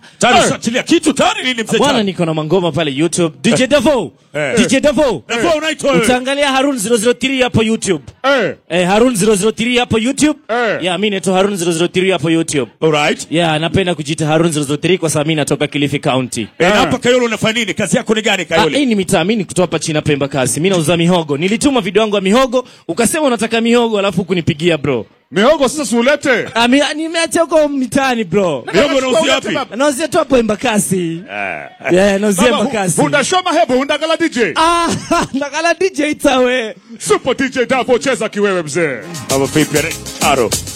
Tani shatilia kitu tani nini mzee? Bwana niko na mangoma pale YouTube. DJ Davo. DJ Davo. Davo unaitwa wewe. Utaangalia Harun 003 hapo YouTube. Harun 003 hapo YouTube. Yeah, mimi naitwa Harun 003 hapo YouTube. Alright. Yeah, napenda kujiita Harun 003 kwa sababu mimi natoka Kilifi County. Hapa Kayole unafanya nini? Kazi yako ni gani Kayole? Hii ni mitaamini kutoa hapa China Pemba kasi. Mimi nauza mihogo. Nilituma video yangu ya mihogo, ukasema unataka mihogo alafu kunipigia bro. Mihogo sasa siulete. Nimeacha huko mitaani bro. Mihogo unauzia wapi? Nauzia tu hapo Embakasi. Nauzia Embakasi. Undashoma hebo undagala DJ. Ndagala DJ tawe. Super DJ Davo cheza kiwewe mzee. Baba vipi Aro?